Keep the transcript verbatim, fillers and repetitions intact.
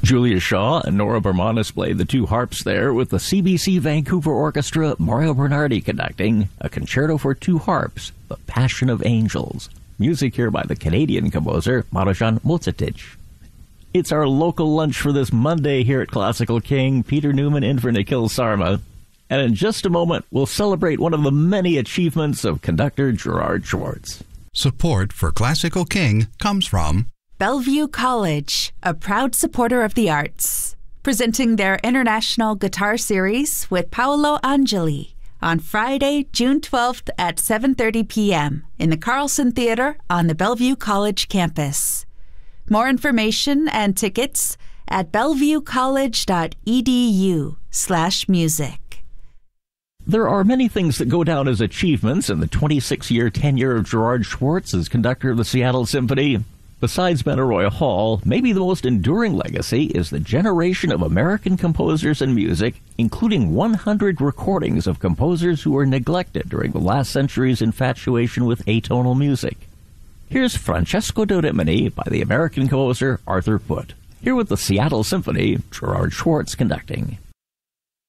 Julia Shaw and Nora Bermanis played the two harps there, with the C B C Vancouver Orchestra, Mario Bernardi conducting a concerto for two harps, The Passion of Angels. Music here by the Canadian composer Marujan Mocetić. It's our local lunch for this Monday here at Classical King. Peter Newman in for Nikhil Sarma. And in just a moment, we'll celebrate one of the many achievements of conductor Gerard Schwartz. Support for Classical King comes from Bellevue College, a proud supporter of the arts, presenting their International Guitar Series with Paolo Angeli on Friday, June twelfth at seven thirty p.m. in the Carlson Theater on the Bellevue College campus. More information and tickets at bellevuecollege.edu slash music. There are many things that go down as achievements in the twenty-six-year tenure of Gerard Schwartz as conductor of the Seattle Symphony. Besides Benaroya Hall, maybe the most enduring legacy is the generation of American composers and music, including one hundred recordings of composers who were neglected during the last century's infatuation with atonal music. Here's Francesco da Rimini by the American composer Arthur Putt. Here with the Seattle Symphony, Gerard Schwartz conducting.